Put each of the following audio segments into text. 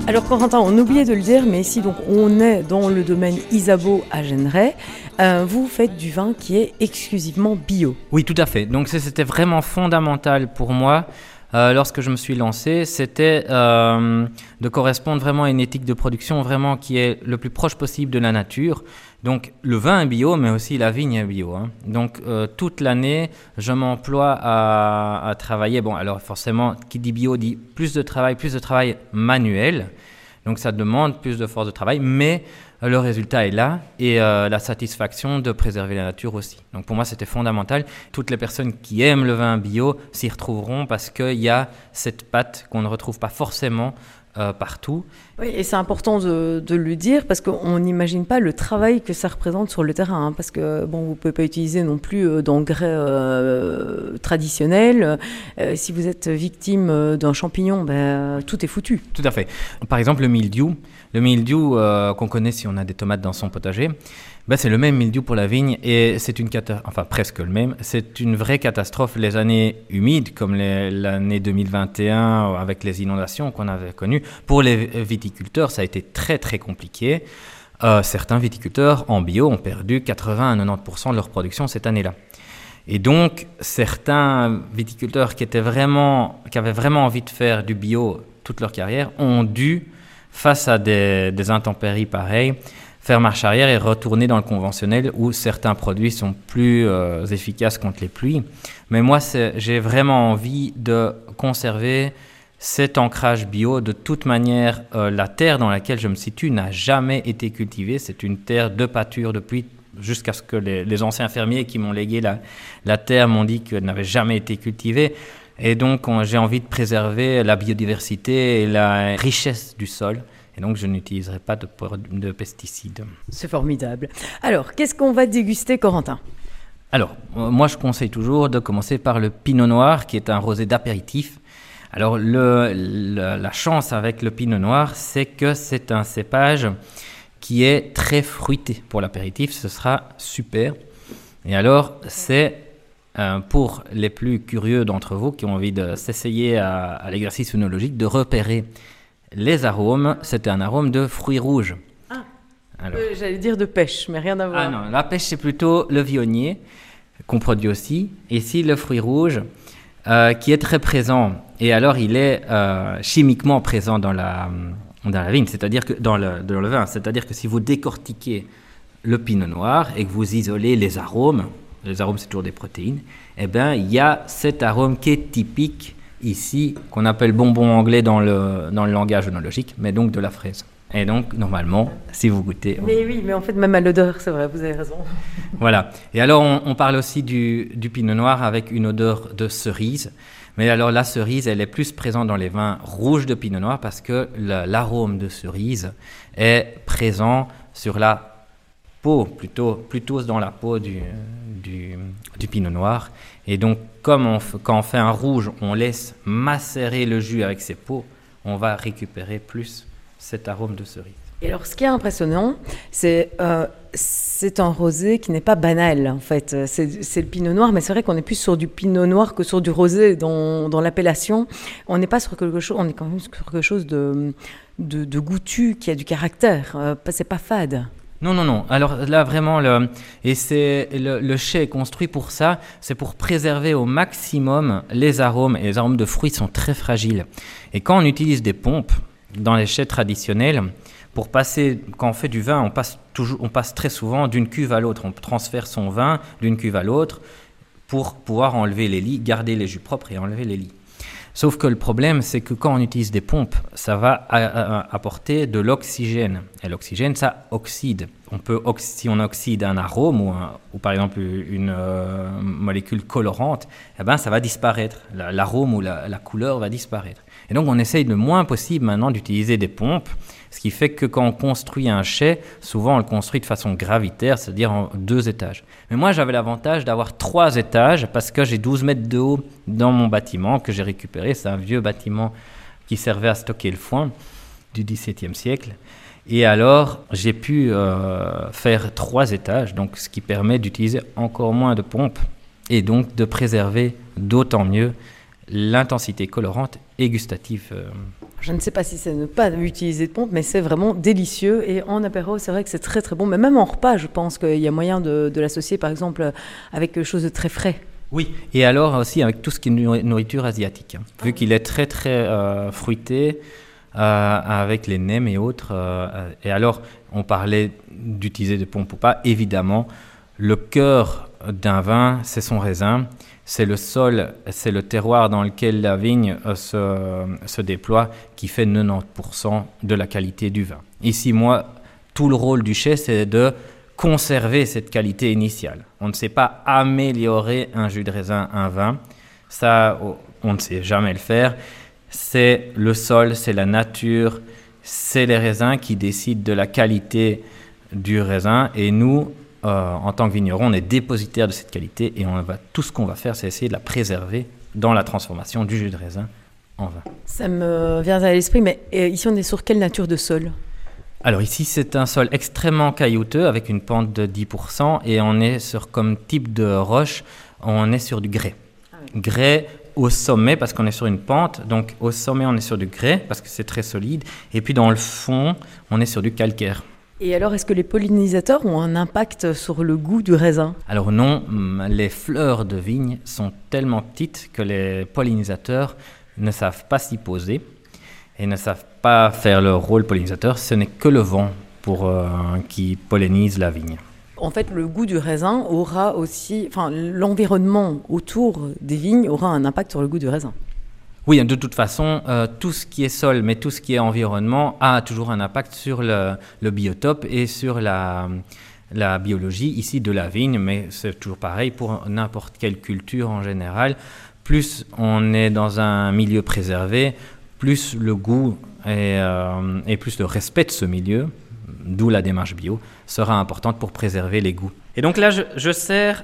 Alors Corentin, on oubliait de le dire, mais ici donc on est dans le domaine Isabeau à Genneray. Vous faites du vin qui est exclusivement bio. Oui, tout à fait. Donc c'était vraiment fondamental pour moi lorsque je me suis lancé. C'était de correspondre vraiment à une éthique de production vraiment qui est le plus proche possible de la nature. Donc le vin est bio, mais aussi la vigne est bio. Donc toute l'année, je m'emploie à travailler. Bon, alors forcément, qui dit bio dit plus de travail manuel. Donc ça demande plus de force de travail, mais le résultat est là et la satisfaction de préserver la nature aussi. Donc pour moi, c'était fondamental. Toutes les personnes qui aiment le vin bio s'y retrouveront parce qu'il y a cette patte qu'on ne retrouve pas forcément partout. Oui, et c'est important de le dire parce qu'on n'imagine pas le travail que ça représente sur le terrain. Parce que bon, vous ne pouvez pas utiliser non plus d'engrais traditionnels. Si vous êtes victime d'un champignon, tout est foutu. Tout à fait. Par exemple, le mildiou. Le mildiou qu'on connaît si on a des tomates dans son potager, c'est le même mildiou pour la vigne et c'est presque le même. C'est une vraie catastrophe. Les années humides, comme l'année 2021 avec les inondations qu'on avait connues, pour les viticulteurs, ça a été très très compliqué. Certains viticulteurs en bio ont perdu 80 à 90% de leur production cette année-là. Et donc, certains viticulteurs qui avaient vraiment envie de faire du bio toute leur carrière ont dû, face à des intempéries pareilles, faire marche arrière et retourner dans le conventionnel où certains produits sont plus efficaces contre les pluies. Mais moi, j'ai vraiment envie de conserver cet ancrage bio. De toute manière, la terre dans laquelle je me situe n'a jamais été cultivée. C'est une terre de pâture depuis jusqu'à ce que les anciens fermiers qui m'ont légué la terre m'ont dit qu'elle n'avait jamais été cultivée. Et donc, j'ai envie de préserver la biodiversité et la richesse du sol. Et donc, je n'utiliserai pas de pesticides. C'est formidable. Alors, qu'est-ce qu'on va déguster, Corentin ? Alors, moi, je conseille toujours de commencer par le Pinot Noir, qui est un rosé d'apéritif. Alors, la chance avec le Pinot Noir, c'est que c'est un cépage qui est très fruité pour l'apéritif. Ce sera super. Et alors, c'est pour les plus curieux d'entre vous qui ont envie de s'essayer à l'exercice œnologique, de repérer les arômes. C'était un arôme de fruits rouges. Alors, j'allais dire de pêche, mais rien à voir. Ah non, la pêche, c'est plutôt le vionnier, qu'on produit aussi. Et ici, le fruit rouge, qui est très présent. Et alors, il est chimiquement présent dans la vigne, c'est-à-dire que dans le vin. C'est-à-dire que si vous décortiquez le pinot noir et que vous isolez les arômes, c'est toujours des protéines, eh bien, il y a cet arôme qui est typique ici, qu'on appelle bonbon anglais dans le langage œnologique, mais donc de la fraise. Et donc, normalement, si vous goûtez... Mais oui, mais en fait, même à l'odeur, c'est vrai, vous avez raison. Voilà. Et alors, on parle aussi du pinot noir avec une odeur de cerise. Mais alors, la cerise, elle est plus présente dans les vins rouges de pinot noir parce que l'arôme de cerise est présent sur la peau, plutôt dans la peau du pinot noir. Et donc, quand on fait un rouge, on laisse macérer le jus avec ses peaux, on va récupérer plus cet arôme de cerise. Et alors, ce qui est impressionnant, c'est un rosé qui n'est pas banal, en fait. C'est le pinot noir, mais c'est vrai qu'on est plus sur du pinot noir que sur du rosé dans l'appellation. On n'est pas sur quelque chose, on est quand même sur quelque chose de goûtu, qui a du caractère. C'est pas fade. Non. Alors là, vraiment, c'est le chai est construit pour ça. C'est pour préserver au maximum les arômes. Et les arômes de fruits sont très fragiles. Et quand on utilise des pompes dans les chais traditionnels, quand on fait du vin, on passe très souvent d'une cuve à l'autre. On transfère son vin d'une cuve à l'autre pour pouvoir enlever les lies, garder les jus propres et enlever les lies. Sauf que le problème, c'est que quand on utilise des pompes, ça va apporter de l'oxygène. Et l'oxygène, ça oxyde. Si on oxyde un arôme ou par exemple une molécule colorante, eh ben, ça va disparaître. L'arôme ou la couleur va disparaître. Et donc, on essaye le moins possible maintenant d'utiliser des pompes, ce qui fait que quand on construit un chai, souvent on le construit de façon gravitaire, c'est-à-dire en 2 étages. Mais moi, j'avais l'avantage d'avoir 3 étages parce que j'ai 12 mètres de haut dans mon bâtiment que j'ai récupéré. C'est un vieux bâtiment qui servait à stocker le foin du XVIIe siècle. Et alors, j'ai pu faire 3 étages, donc ce qui permet d'utiliser encore moins de pompes et donc de préserver d'autant mieux l'intensité colorante et gustative. Je ne sais pas si c'est ne pas utiliser de pompe, mais c'est vraiment délicieux. Et en apéro, c'est vrai que c'est très très bon. Mais même en repas, je pense qu'il y a moyen de l'associer, par exemple, avec quelque chose de très frais. Oui, et alors aussi avec tout ce qui est nourriture asiatique, hein. Vu qu'il est très très fruité, avec les nems et autres. Et alors, on parlait d'utiliser des pompes ou pas. Évidemment, le cœur d'un vin, c'est son raisin. C'est le sol, c'est le terroir dans lequel la vigne se déploie qui fait 90% de la qualité du vin. Ici, moi, tout le rôle du chef, c'est de conserver cette qualité initiale. On ne sait pas améliorer un jus de raisin, un vin. Ça, on ne sait jamais le faire. C'est le sol, c'est la nature, c'est les raisins qui décident de la qualité du raisin. Et nous, en tant que vigneron, on est dépositaire de cette qualité et tout ce qu'on va faire, c'est essayer de la préserver dans la transformation du jus de raisin en vin. Ça me vient à l'esprit, mais ici on est sur quelle nature de sol ? Alors ici, c'est un sol extrêmement caillouteux avec une pente de 10% et on est sur, comme type de roche, on est sur du grès. Ah oui. Grès au sommet parce qu'on est sur une pente, donc au sommet on est sur du grès parce que c'est très solide et puis dans le fond, on est sur du calcaire. Et alors, est-ce que les pollinisateurs ont un impact sur le goût du raisin ? Alors non, les fleurs de vigne sont tellement petites que les pollinisateurs ne savent pas s'y poser et ne savent pas faire leur rôle pollinisateur. Ce n'est que le vent qui pollinise la vigne. En fait, le goût du raisin aura aussi... Enfin, l'environnement autour des vignes aura un impact sur le goût du raisin. Oui, de toute façon, tout ce qui est sol, mais tout ce qui est environnement a toujours un impact sur le biotope et sur la biologie ici de la vigne, mais c'est toujours pareil pour n'importe quelle culture en général. Plus on est dans un milieu préservé, plus le goût et plus le respect de ce milieu, d'où la démarche bio, sera importante pour préserver les goûts. Et donc là, je sers...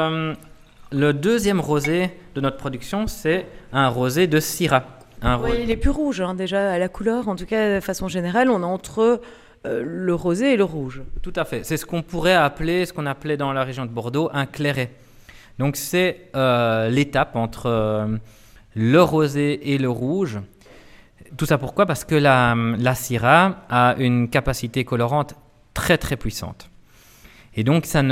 le deuxième rosé de notre production, c'est un rosé de Syrah. Oui, il est plus rouge, hein, déjà, à la couleur. En tout cas, de façon générale, on est entre le rosé et le rouge. Tout à fait. C'est ce qu'on pourrait appeler, ce qu'on appelait dans la région de Bordeaux, un clairet. Donc, c'est l'étape entre le rosé et le rouge. Tout ça pourquoi ? Parce que la Syrah a une capacité colorante très, très puissante. Et donc, faire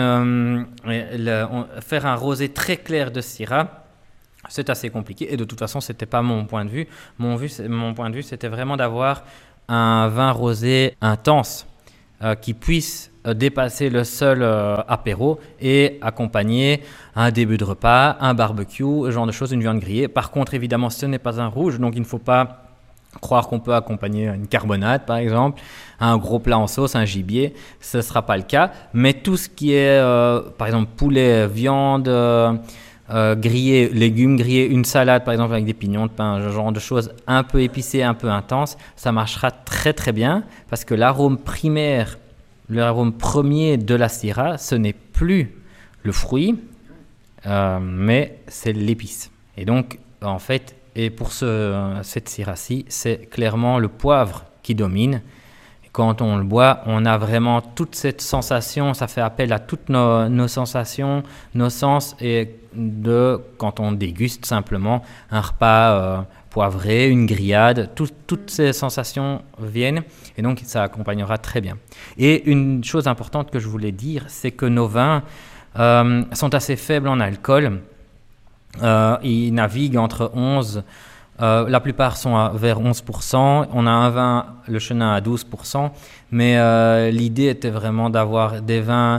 un rosé très clair de Syrah, c'est assez compliqué. Et de toute façon, ce n'était pas mon point de vue. Mon point de vue, c'était vraiment d'avoir un vin rosé intense qui puisse dépasser le seul apéro et accompagner un début de repas, un barbecue, ce genre de choses, une viande grillée. Par contre, évidemment, ce n'est pas un rouge, donc il ne faut pas croire qu'on peut accompagner une carbonate, par exemple, un gros plat en sauce, un gibier, ce ne sera pas le cas. Mais tout ce qui est, par exemple, poulet, viande grillée, légumes grillés, une salade, par exemple, avec des pignons de pain, ce genre de choses un peu épicées, un peu intenses, ça marchera très, très bien parce que l'arôme primaire, l'arôme premier de la Syrah, ce n'est plus le fruit, mais c'est l'épice. Et donc, en fait, et pour cette Syrah-ci, c'est clairement le poivre qui domine. Et quand on le boit, on a vraiment toute cette sensation, ça fait appel à toutes nos sensations, nos sens, et quand on déguste simplement un repas poivré, une grillade, toutes ces sensations viennent, et donc ça accompagnera très bien. Et une chose importante que je voulais dire, c'est que nos vins sont assez faibles en alcool. Ils naviguent entre 11, la plupart sont vers 11%. On a un vin, le Chenin, à 12%. Mais l'idée était vraiment d'avoir des vins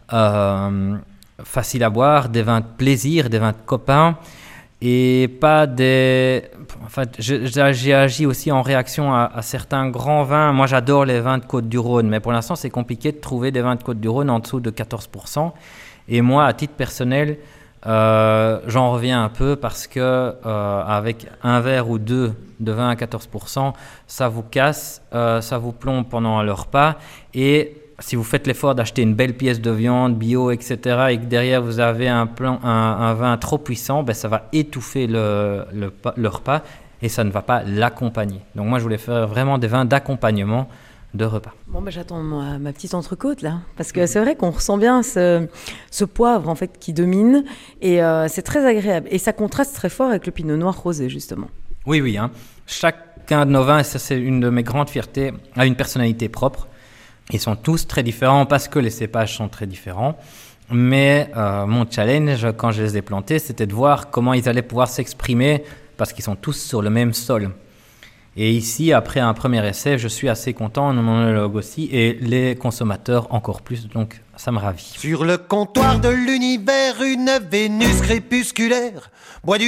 faciles à boire, des vins de plaisir, des vins de copains. Et pas des... Enfin, j'ai agi aussi en réaction à certains grands vins. Moi, j'adore les vins de Côte-du-Rhône, mais pour l'instant, c'est compliqué de trouver des vins de Côte-du-Rhône en dessous de 14%. Et moi, à titre personnel... j'en reviens un peu parce que avec un verre ou deux de vin à 14%, ça vous casse, ça vous plombe pendant le repas. Et si vous faites l'effort d'acheter une belle pièce de viande bio, etc., et que derrière vous avez un vin trop puissant, ben ça va étouffer le repas et ça ne va pas l'accompagner. Donc moi, je voulais faire vraiment des vins d'accompagnement de repas. Bon, j'attends ma petite entrecôte là, parce que c'est vrai qu'on ressent bien ce poivre en fait qui domine et c'est très agréable et ça contraste très fort avec le pinot noir rosé justement. Oui, hein. Chacun de nos vins, et ça c'est une de mes grandes fiertés, a une personnalité propre. Ils sont tous très différents parce que les cépages sont très différents. Mais mon challenge, quand je les ai plantés, c'était de voir comment ils allaient pouvoir s'exprimer parce qu'ils sont tous sur le même sol. Et ici, après un premier essai, je suis assez content, mon onologue aussi, et les consommateurs encore plus, donc ça me ravit. Sur le comptoir de l'univers, une Vénus crépusculaire boit du